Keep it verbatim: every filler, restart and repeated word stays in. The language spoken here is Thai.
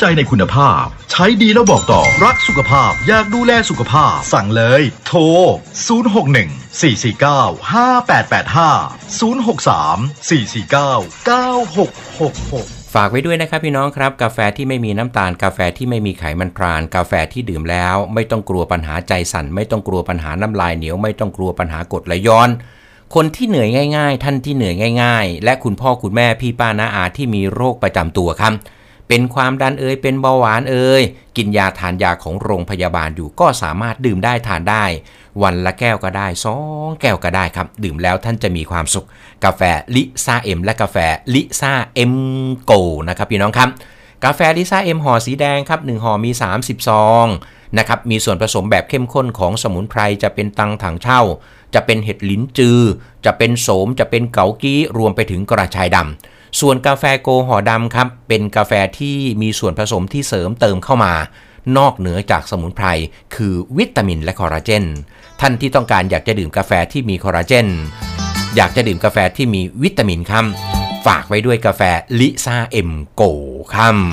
ใจในคุณภาพใช้ดีแล้วบอกต่อรักสุขภาพอยากดูแลสุขภาพสั่งเลยโทรศูนย์ หก หนึ่ง สี่ สี่ เก้า ห้า แปด แปด ห้า ศูนย์ หก สาม สี่ สี่ เก้า เก้า หก หก หกฝากไว้ด้วยนะครับพี่น้องครับกาแฟที่ไม่มีน้ำตาลกาแฟที่ไม่มีไขมันพรานกาแฟที่ดื่มแล้วไม่ต้องกลัวปัญหาใจสั่นไม่ต้องกลัวปัญหาน้ำลายเหนียวไม่ต้องกลัวปัญหากรดไหลย้อนคนที่เหนื่อยง่ายๆท่านที่เหนื่อยง่ายๆและคุณพ่อคุณแม่พี่ป้าน้าอาที่มีโรคประจำตัวครับเป็นความดันเอ่ยเป็นเบาหวานเอ่ยกินยาทานยาของโรงพยาบาลอยู่ก็สามารถดื่มได้ทานได้วันละแก้วก็ได้สองแก้วก็ได้ครับดื่มแล้วท่านจะมีความสุขกาแฟลิซ่าเอ็มและกาแฟลิซ่าเอ็มโกนะครับพี่น้องครับกาแฟลิซ่าเอ็มห่อสีแดงครับหนึ่งห่อมีสามสิบซองนะครับมีส่วนผสมแบบเข้มข้นของสมุนไพรจะเป็นตังถังเช่าจะเป็นเห็ดลิ้นจือจะเป็นโสมจะเป็นเกากี้รวมไปถึงกระชายดำส่วนกาแฟโกห่อดำครับเป็นกาแฟที่มีส่วนผสมที่เสริมเติมเข้ามานอกเหนือจากสมุนไพรคือวิตามินและคอลลาเจนท่านที่ต้องการอยากจะดื่มกาแฟที่มีคอลลาเจนอยากจะดื่มกาแฟที่มีวิตามินครับฝากไว้ด้วยกาแฟลิซ่าเอ็มโกครับ